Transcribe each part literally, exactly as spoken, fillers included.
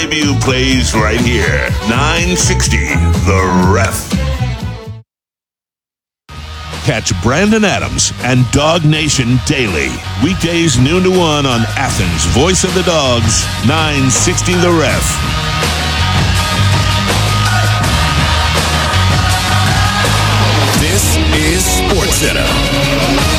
Debut plays right here. nine sixty, The Ref. Catch Brandon Adams and Dog Nation daily. Weekdays noon to one on Athens' Voice of the Dogs, nine sixty The Ref. This is SportsCenter.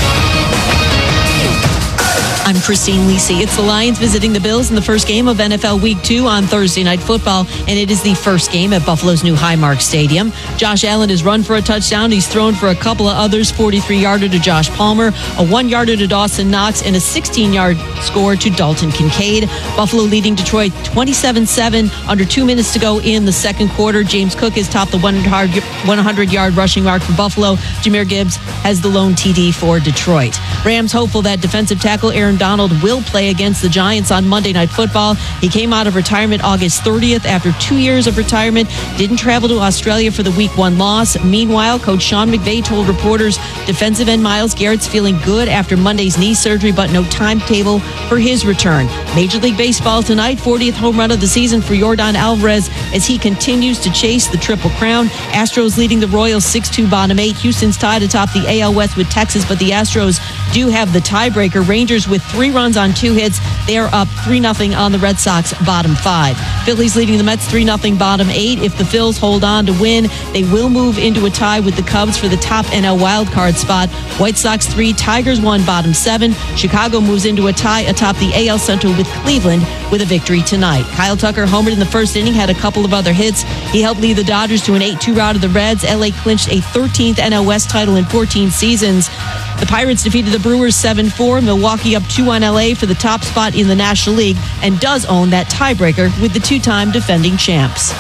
I'm Christine Lisi. It's the Lions visiting the Bills in the first game of N F L Week two on Thursday Night Football, and it is the first game at Buffalo's new Highmark Stadium. Josh Allen has run for a touchdown. He's thrown for a couple of others, forty-three-yarder to Josh Palmer, a one-yarder to Dawson Knox, and a sixteen-yard score to Dalton Kincaid. Buffalo leading Detroit twenty-seven seven, under two minutes to go in the second quarter. James Cook has topped the one hundred-yard rushing mark for Buffalo. Jahmyr Gibbs has the lone T D for Detroit. Rams hopeful that defensive tackle Aaron Donald will play against the Giants on Monday Night Football. He came out of retirement August thirtieth after two years of retirement. Didn't travel to Australia for the Week one loss. Meanwhile, Coach Sean McVay told reporters defensive end Myles Garrett's feeling good after Monday's knee surgery, but no timetable for his return. Major League Baseball tonight, fortieth home run of the season for Yordan Alvarez as he continues to chase the Triple Crown. Astros leading the Royals six two bottom eight. Houston's tied atop the A L West with Texas, but the Astros do have the tiebreaker. Rangers with three runs on two hits. They are up three nothing on the Red Sox bottom five. Phillies leading the Mets three nothing bottom eight. If the Phils hold on to win, they will move into a tie with the Cubs for the top N L wildcard spot. White Sox three, Tigers one bottom seven. Chicago moves into a tie atop the A L Central with Cleveland with a victory tonight. Kyle Tucker homered in the first inning, had a couple of other hits. He helped lead the Dodgers to an eight two rout of the Reds. L A clinched a thirteenth N L West title in fourteen seasons. The Pirates defeated the Brewers seven four. Milwaukee up two on L A for the top spot in the National League and does own that tiebreaker with the two-time defending champs.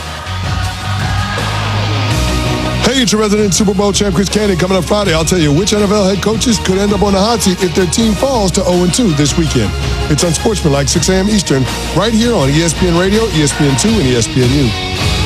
Hey, it's your resident Super Bowl champ, Chris Candy. Coming up Friday, I'll tell you which N F L head coaches could end up on the hot seat if their team falls to oh and two this weekend. It's Unsportsmanlike, six a.m. Eastern, right here on E S P N Radio, E S P N two, and E S P N U.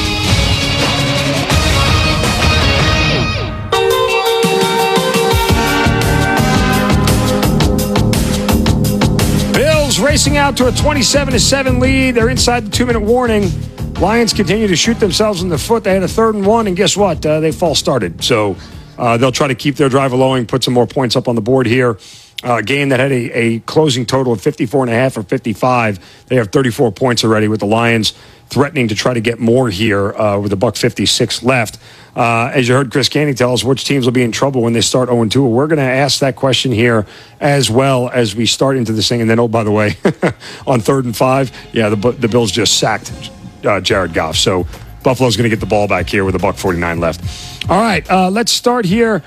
Racing out to a twenty-seven to seven lead. They're inside the two-minute warning. Lions continue to shoot themselves in the foot. They had a third and one, and guess what? Uh, they false started. So uh, they'll try to keep their drive along, put some more points up on the board here. A uh, game that had a, a closing total of fifty-four and a half or fifty-five. They have thirty-four points already, with the Lions threatening to try to get more here uh, with a buck fifty-six left. Uh, as you heard Chris Canning tell us, which teams will be in trouble when they start oh and two? We're going to ask that question here as well as we start into this thing. And then, oh, by the way, on third and five, yeah, the, the Bills just sacked uh, Jared Goff. So Buffalo's going to get the ball back here with a buck forty-nine left. All right, uh, let's start here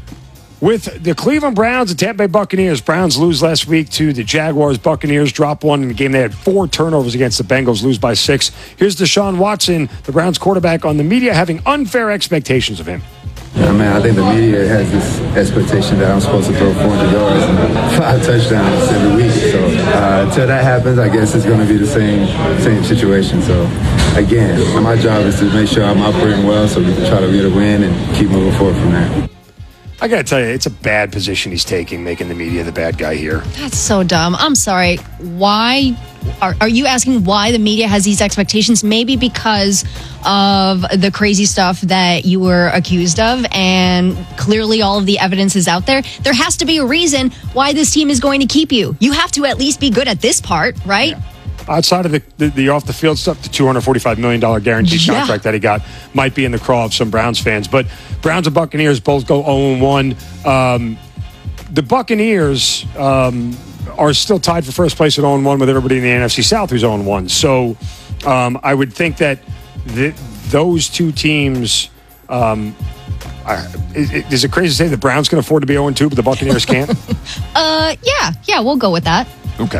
with the Cleveland Browns and Tampa Bay Buccaneers. Browns lose last week to the Jaguars. Buccaneers drop one in the game. They had four turnovers against the Bengals, lose by six. Here's Deshaun Watson, the Browns quarterback, on the media having unfair expectations of him. Yeah, man, I think the media has this expectation that I'm supposed to throw four hundred yards and five touchdowns every week. So uh, until that happens, I guess it's going to be the same same situation. So again, my job is to make sure I'm operating well so we can try to get a win and keep moving forward from there. I got to tell you, it's a bad position he's taking, making the media the bad guy here. That's so dumb. I'm sorry. Why? Are, are you asking why the media has these expectations? Maybe because of the crazy stuff that you were accused of, and clearly all of the evidence is out there. There has to be a reason why this team is going to keep you. You have to at least be good at this part, right? Yeah. Outside of the, the, the off-the-field stuff, the two hundred forty-five million dollars guaranteed yeah. contract that he got might be in the craw of some Browns fans. But Browns and Buccaneers both go oh and one. Um, the Buccaneers um, are still tied for first place at oh and one with everybody in the N F C South who's oh and one. So um, I would think that the, those two teams... Um, I, is, is it crazy to say the Browns can afford to be oh and two, but the Buccaneers can't? uh, yeah. Yeah, we'll go with that. Okay.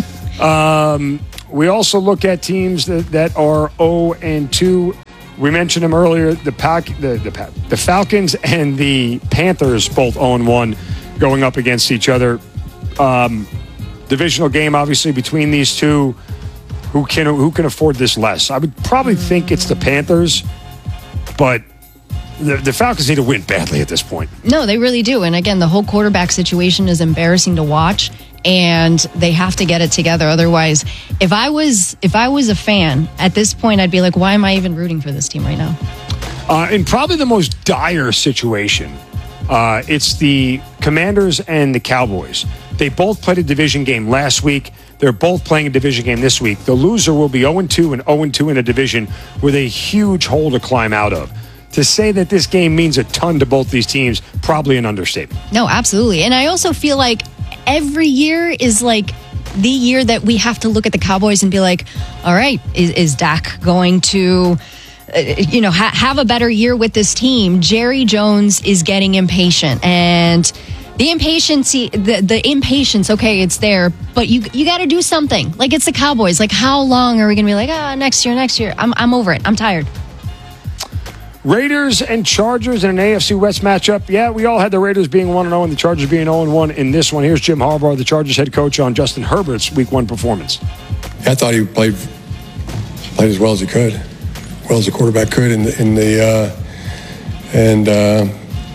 Um, we also look at teams that, that are oh and two. We mentioned them earlier. The Pack, the the, the Falcons and the Panthers both oh and one going up against each other. Um, divisional game, obviously, between these two. Who can who can afford this less? I would probably think it's the Panthers, but the, the Falcons need to win badly at this point. No, they really do. And again, the whole quarterback situation is embarrassing to watch, and they have to get it together. Otherwise, if I was if I was a fan at this point, I'd be like, why am I even rooting for this team right now? Uh, in probably the most dire situation, uh, it's the Commanders and the Cowboys. They both played a division game last week. They're both playing a division game this week. The loser will be oh and two and oh and two in a division with a huge hole to climb out of. To say that this game means a ton to both these teams, probably an understatement. No, absolutely. And I also feel like every year is like the year that we have to look at the Cowboys and be like, all right, is, is Dak going to... you know, ha- have a better year with this team? Jerry Jones is getting impatient, and the impatience, the, the impatience, okay, it's there, but you you got to do something. Like, it's the Cowboys. Like, how long are we going to be like, ah, oh, next year, next year? I'm I'm over it. I'm tired. Raiders and Chargers in an A F C West matchup. Yeah, we all had the Raiders being one and oh and the Chargers being oh and one in this one. Here's Jim Harbaugh, the Chargers head coach, on Justin Herbert's week one performance. I thought he played played as well as he could. Well as the quarterback could in the, in the uh, and uh,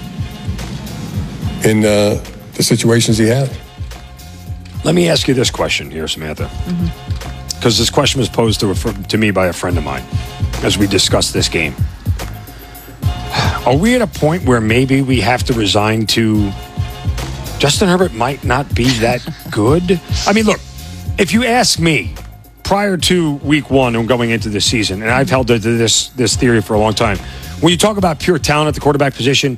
in uh, the situations he had. Let me ask you this question here, Samantha, because mm-hmm. this question was posed to a, to me by a friend of mine as we discussed this game. Are we at a point where maybe we have to resign to Justin Herbert might not be that good? I mean, look, if you ask me, prior to week one and going into this season, and I've held to this this theory for a long time, when you talk about pure talent at the quarterback position,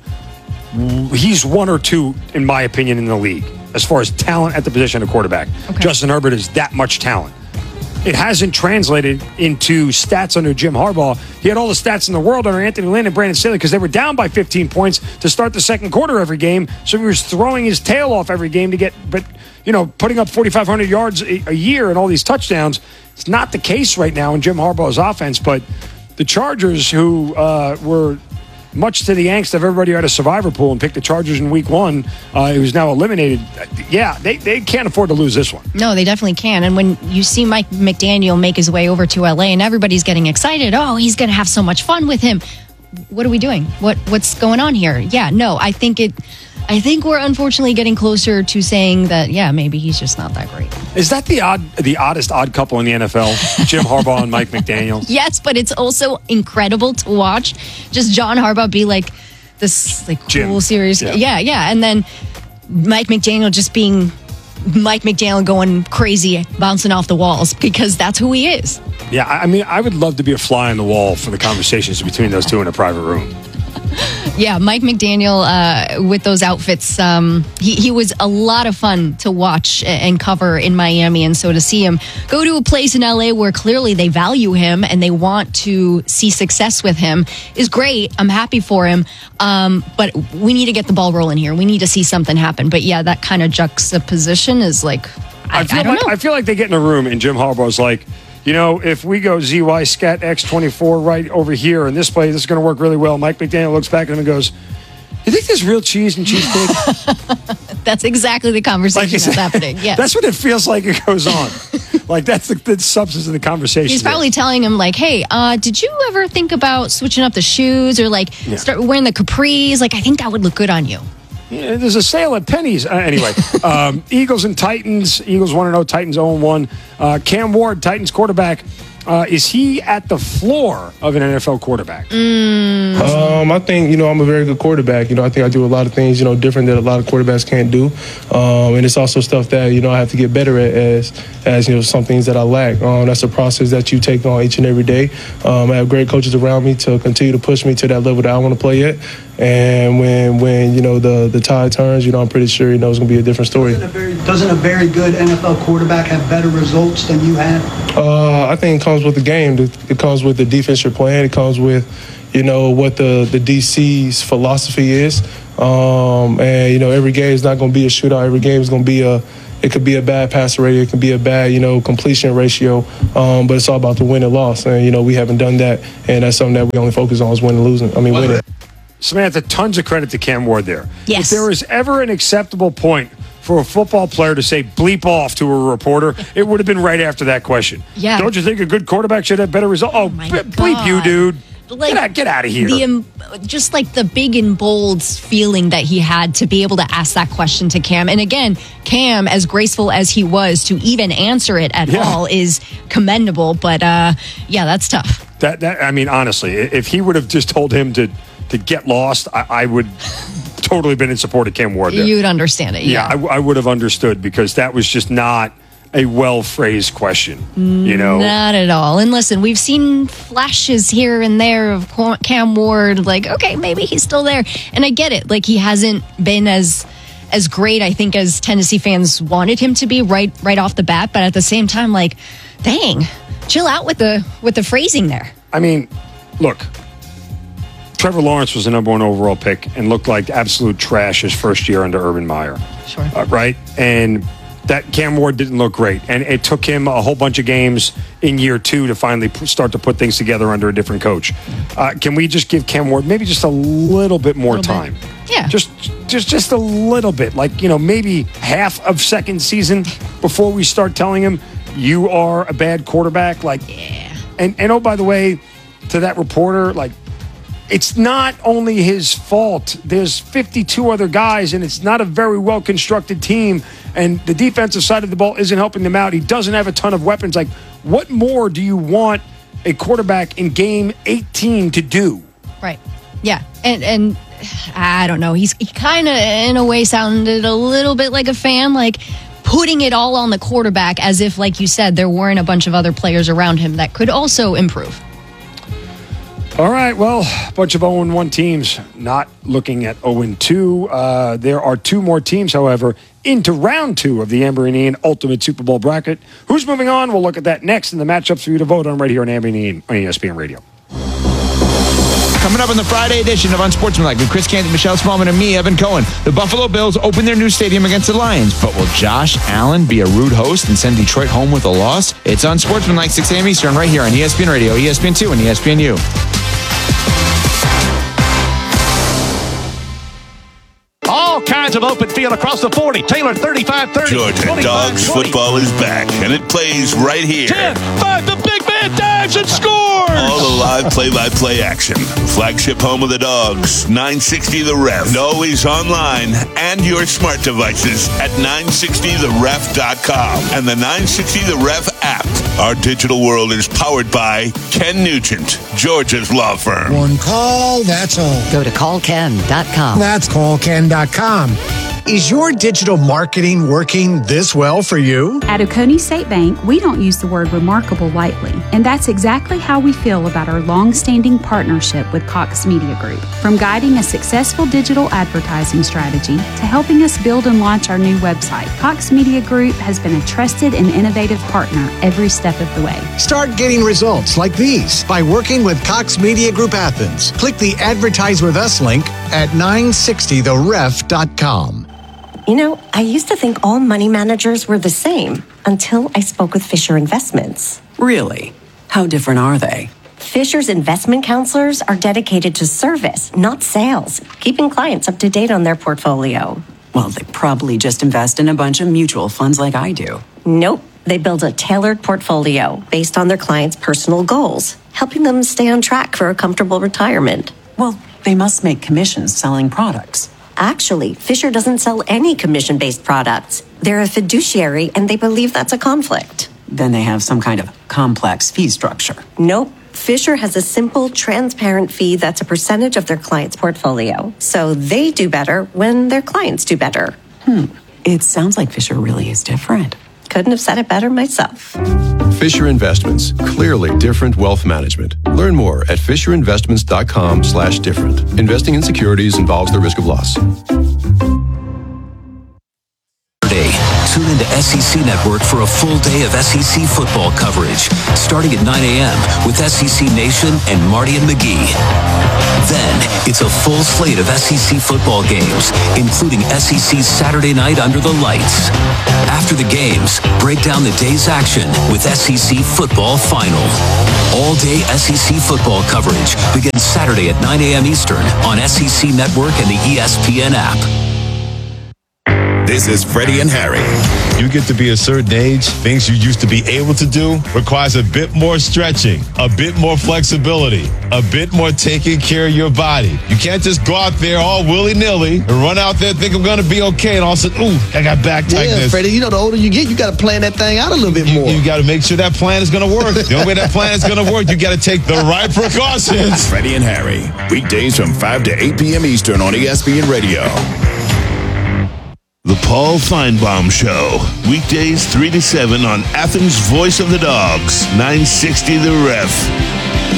he's one or two, in my opinion, in the league as far as talent at the position of quarterback. Okay. Justin Herbert is that much talent. It hasn't translated into stats under Jim Harbaugh. He had all the stats in the world under Anthony Lynn and Brandon Staley because they were down by fifteen points to start the second quarter every game, so he was throwing his tail off every game to get, but you know, putting up forty-five hundred yards a, a year and all these touchdowns. It's not the case right now in Jim Harbaugh's offense, but the Chargers, who uh, were much to the angst of everybody who had a survivor pool and picked the Chargers in week one, uh, who's now eliminated, yeah, they, they can't afford to lose this one. No, they definitely can. And when you see Mike McDaniel make his way over to L A and everybody's getting excited, oh, he's going to have so much fun with him. What are we doing? What What's going on here? Yeah, no, I think it... I think we're unfortunately getting closer to saying that, yeah, maybe he's just not that great. Is that the odd, the oddest odd couple in the N F L? Jim Harbaugh and Mike McDaniel? Yes, but it's also incredible to watch. Just John Harbaugh be like this like cool, Jim. serious. Yeah. yeah, yeah. And then Mike McDaniel just being Mike McDaniel going crazy, bouncing off the walls, because that's who he is. Yeah, I mean, I would love to be a fly on the wall for the conversations between those two in a private room. Yeah, Mike McDaniel uh, with those outfits, um, he, he was a lot of fun to watch and cover in Miami. And so to see him go to a place in L A where clearly they value him and they want to see success with him is great. I'm happy for him. Um, but we need to get the ball rolling here. We need to see something happen. But yeah, that kind of juxtaposition is like, I, I, feel I don't like, know. I feel like they get in a room and Jim Harbaugh's like, you know, if we go Z Y Scat X twenty-four right over here in this play, this is going to work really well. Mike McDaniel looks back at him and goes, you think there's real cheese and cheesecake? That's exactly the conversation like, that's happening. Yeah, that's what it feels like it goes on. Like, that's the, the substance of the conversation. He's probably there. telling him, like, hey, uh, did you ever think about switching up the shoes or, like, yeah. start wearing the capris? Like, I think that would look good on you. Yeah, there's a sale at Penny's. Uh, anyway, um, Eagles and Titans. Eagles one and oh, Titans oh and one. Uh, Cam Ward, Titans quarterback. Uh, is he at the floor of an N F L quarterback? Mm. Um, I think, you know, I'm a very good quarterback. You know, I think I do a lot of things, you know, different that a lot of quarterbacks can't do. Um, and it's also stuff that, you know, I have to get better at as, as you know, some things that I lack. Um, that's a process that you take on each and every day. Um, I have great coaches around me to continue to push me to that level that I want to play at. And when, when you know, the, the tide turns, you know, I'm pretty sure, you know, it's going to be a different story. Doesn't a very, doesn't a very good N F L quarterback have better results than you had? Uh, I think it comes with the game. It comes with the defense you're playing. It comes with, you know, what the, the D C's philosophy is. Um, and, you know, every game is not going to be a shootout. Every game is going to be a It could be a bad passer rating. It could be a bad, you know, completion ratio. Um, but it's all about the win and loss. And, you know, we haven't done that. And that's something that we only focus on is winning and losing. I mean, winning. Samantha, tons of credit to Cam Ward there. Yes. If there was ever an acceptable point for a football player to say bleep off to a reporter, it would have been right after that question. Yeah. Don't you think a good quarterback should have better results? Oh, oh b- bleep you, dude. like Get out, get out of here. the um, just like the big and bold feeling that he had to be able to ask that question to Cam. And again, Cam, as graceful as he was to even answer it at Yeah. all, is commendable. But uh, yeah, that's tough. That, that I mean, honestly, if he would have just told him to to get lost, I, I would totally been in support of Cam Ward there. You'd understand it. yeah, Yeah, I, I would have understood, because that was just not a well-phrased question, you know? not at all. And listen, we've seen flashes here and there of Cam Ward. Like, okay, maybe he's still there, and I get it. Like, he hasn't been as as great, I think, as Tennessee fans wanted him to be right right off the bat. But at the same time, like, dang, chill out with the with the phrasing there. I mean, look, Trevor Lawrence was the number one overall pick and looked like absolute trash his first year under Urban Meyer. Sure. Uh, right? And that Cam Ward didn't look great. And it took him a whole bunch of games in year two to finally p- start to put things together under a different coach. Uh, can we just give Cam Ward maybe just a little bit more Little bit. time? Yeah. Just, just, just a little bit. Like, you know, maybe half of second season before we start telling him you are a bad quarterback. Like, Yeah. and, and oh, by the way, to that reporter, like, it's not only his fault. There's fifty-two other guys, and it's not a very well-constructed team, and the defensive side of the ball isn't helping them out. He doesn't have a ton of weapons. Like, what more do you want a quarterback in game eighteen to do? Right. Yeah. And and I don't know. He's he kind of in a way sounded a little bit like a fan, like putting it all on the quarterback, as if, like you said, there weren't a bunch of other players around him that could also improve. All right, well, a bunch of oh and one teams not looking at oh and two. Uh, there are two more teams, however, into round two of the Amber and Ian Ultimate Super Bowl Bracket. Who's moving on? We'll look at that next in the matchups for you to vote on right here on Amber and Ian on E S P N Radio. Coming up on the Friday edition of Unsportsmanlike with Chris Canty, Michelle Smallman, and me, Evan Cohen. The Buffalo Bills open their new stadium against the Lions, but will Josh Allen be a rude host and send Detroit home with a loss? It's Unsportsmanlike, six a.m. Eastern, right here on E S P N Radio, E S P N two, and E S P N U. All kinds of open field across the forty. Taylor thirty-five thirty. Georgia Dogs football is back, and it plays right here. ten, five, the big man dives and scores! All the live play-by-play action. Flagship home of the Dogs, nine sixty The Ref. And always online and your smart devices at nine sixty the ref dot com and the nine sixty The Ref app. Our digital world is powered by Ken Nugent, Georgia's law firm. One call, that's all. Go to call ken dot com. That's call ken dot com. Is your digital marketing working this well for you? At Oconee State Bank, we don't use the word remarkable lightly, and that's exactly how we feel about our long-standing partnership with Cox Media Group. From guiding a successful digital advertising strategy to helping us build and launch our new website, Cox Media Group has been a trusted and innovative partner every step of the way. Start getting results like these by working with Cox Media Group Athens. Click the Advertise With Us link at nine sixty the ref dot com. You know, I used to think all money managers were the same until I spoke with Fisher Investments. Really? How different are they? Fisher's investment counselors are dedicated to service, not sales, keeping clients up to date on their portfolio. Well, they probably just invest in a bunch of mutual funds like I do. Nope. They build a tailored portfolio based on their clients' personal goals, helping them stay on track for a comfortable retirement. Well, they must make commissions selling products. Actually, Fisher doesn't sell any commission-based products. They're a fiduciary, and they believe that's a conflict. Then they have some kind of complex fee structure. Nope. Fisher has a simple, transparent fee that's a percentage of their client's portfolio. So they do better when their clients do better. Hmm. It sounds like Fisher really is different. Couldn't have said it better myself. Fisher Investments, clearly different wealth management. Learn more at fisher investments dot com slash different. Investing in securities involves the risk of loss. Tune into S E C Network for a full day of S E C football coverage, starting at nine a.m. with S E C Nation and Marty and McGee. Then, it's a full slate of S E C football games, including S E C's Saturday Night Under the Lights. After the games, break down the day's action with S E C Football Final. All-day S E C football coverage begins Saturday at nine a.m. Eastern on S E C Network and the E S P N app. This is Freddie and Harry. You get to be a certain age, things you used to be able to do requires a bit more stretching, a bit more flexibility, a bit more taking care of your body. You can't just go out there all willy-nilly and run out there and think I'm going to be okay, and all of a sudden, ooh, I got back tightness. Yeah, Freddie, you know, the older you get, you got to plan that thing out a little bit more. You, you got to make sure that plan is going to work. The only way that plan is going to work, you got to take the right precautions. Freddie and Harry, weekdays from five to eight p.m. Eastern on E S P N Radio. The Paul Feinbaum Show, weekdays three to seven on Athens' Voice of the Dogs, nine sixty The Ref.